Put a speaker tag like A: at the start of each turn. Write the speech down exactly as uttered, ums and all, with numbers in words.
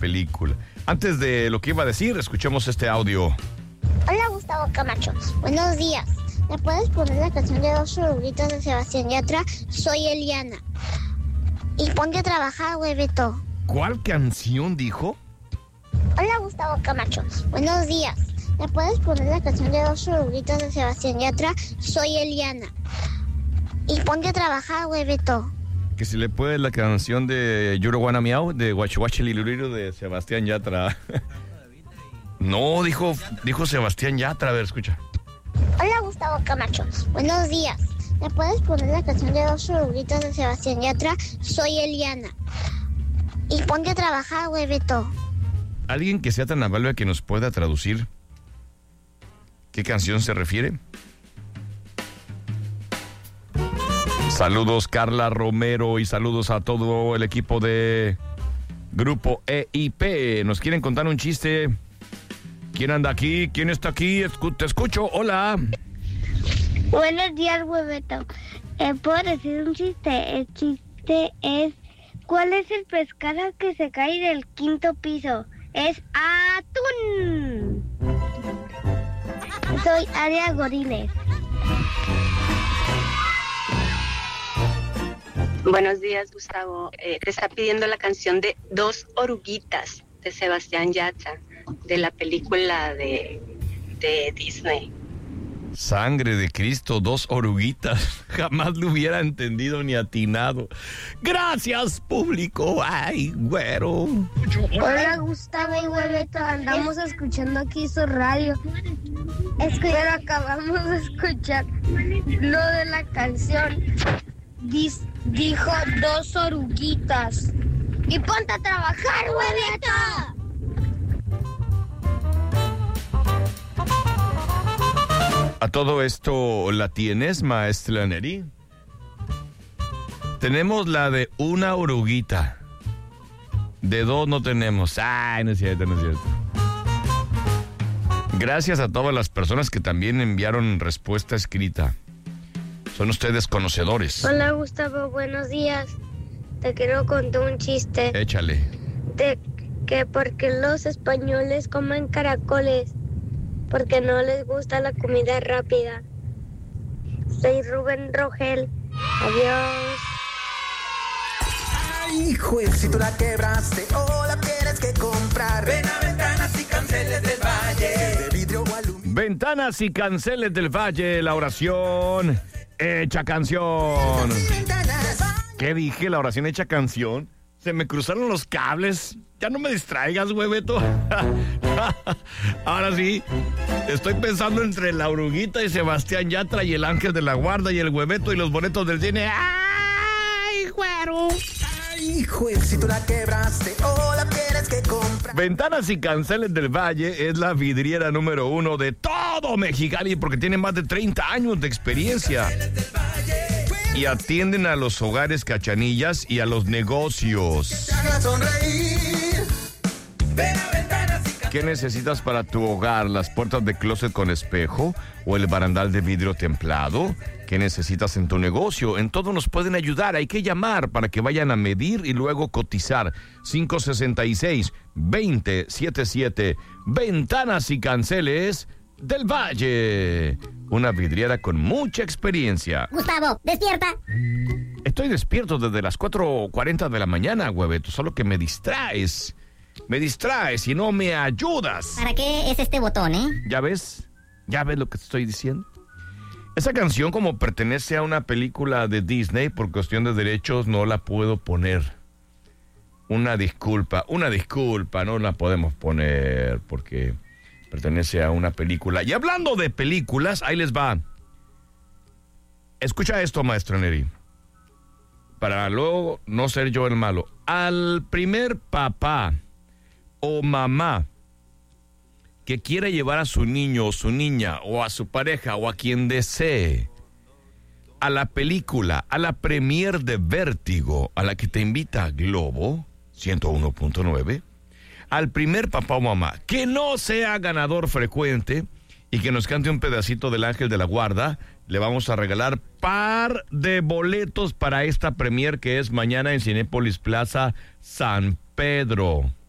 A: película. Antes de lo que iba a decir, escuchemos este audio.
B: Hola, Gustavo Camacho. Buenos días. ¿Me puedes poner la canción de Dos Oruguitas de Sebastián Yatra? Soy Eliana. Y ponte a trabajar, güey, Beto.
A: ¿Cuál canción dijo?
B: Hola, Gustavo Camacho. Buenos días. ¿Me puedes poner la canción de Dos Oruguitas de Sebastián Yatra? Soy Eliana. Y ponte a trabajar, güey, Beto.
A: Que si le puede la canción de Yuro Wanna Miau, de Guachihuachililuriru de Sebastián Yatra. No, dijo, dijo Sebastián Yatra. A ver, escucha.
B: Hola, Gustavo Camacho. Buenos días. ¿Me puedes poner la canción de Dos Oruguitas de Sebastián Yatra? Soy Eliana. Y ponte a trabajar, güey, Beto.
A: ¿Alguien que sea tan amable que nos pueda traducir qué canción se refiere? Saludos, Carla Romero, y saludos a todo el equipo de Grupo E I P. Nos quieren contar un chiste. ¿Quién anda aquí? ¿Quién está aquí? Escu- te escucho. Hola.
C: Buenos días, hueveto. Eh, ¿Puedo decir un chiste? El chiste es: ¿cuál es el pescado que se cae del quinto piso? Es atún. Soy Aria Goriles.
D: Buenos días, Gustavo. Eh, te está pidiendo la canción de Dos Oruguitas de Sebastián Yatra, de la película de, de Disney.
A: Sangre de Cristo, Dos Oruguitas. Jamás lo hubiera entendido ni atinado. Gracias, público. Ay, güero.
C: Hola, Gustavo y hueveto. Andamos escuchando aquí su radio. Pero acabamos de escuchar lo de la canción. Dis- dijo Dos Oruguitas. Y ponte a trabajar, hueveto.
A: ¿A todo esto la tienes, maestra Neri? Tenemos la de una oruguita. De dos no tenemos. Ay, no es cierto, no es cierto. Gracias a todas las personas que también enviaron respuesta escrita. Son ustedes conocedores.
C: Hola, Gustavo, buenos días. Te quiero contar un chiste.
A: Échale.
C: De que porque los españoles comen caracoles, porque no les gusta la comida rápida. Soy Rubén Rogel. Adiós.
E: Ay, juez, si tú la quebraste o la tienes que comprar, ven a Ventanas y Canceles del Valle. De vidrio o aluminio.
A: Ventanas y Canceles del Valle, la oración hecha canción. ¿Qué dije? La oración hecha canción. Se me cruzaron los cables. Ya no me distraigas, hueveto. Ahora sí, estoy pensando entre la oruguita y Sebastián Yatra y el ángel de la guarda y el hueveto y los boletos del cine. ¡Ay, güero!
E: Ay, juez, si tú la quebraste o la tienes que comprar.
A: Ventanas y Canceles del Valle es la vidriera número uno de todo Mexicali porque tiene más de treinta años de experiencia. Y atienden a los hogares Cachanillas y a los negocios. ¿Qué necesitas para tu hogar? ¿Las puertas de closet con espejo o el barandal de vidrio templado? ¿Qué necesitas en tu negocio? En todo nos pueden ayudar. Hay que llamar para que vayan a medir y luego cotizar. cinco seis seis, dos cero siete siete. Ventanas y Canceles del Valle. Una vidriera con mucha experiencia.
F: Gustavo, despierta.
A: Estoy despierto desde las cuatro cuarenta de la mañana, hueveto. Solo que me distraes. Me distraes y no me ayudas.
F: ¿Para qué es este botón, eh?
A: ¿Ya ves? ¿Ya ves lo que te estoy diciendo? Esa canción, como pertenece a una película de Disney, por cuestión de derechos no la puedo poner. Una disculpa, una disculpa, no la podemos poner porque pertenece a una película. Y hablando de películas, ahí les va. Escucha esto, maestro Neri. Para luego no ser yo el malo. Al primer papá o mamá que quiera llevar a su niño o su niña o a su pareja o a quien desee a la película, a la premier de Vértigo, a la que te invita Globo ciento uno punto nueve, al primer papá o mamá que no sea ganador frecuente y que nos cante un pedacito del Ángel de la Guarda, le vamos a regalar par de boletos para esta premier que es mañana en Cinépolis Plaza San Pedro.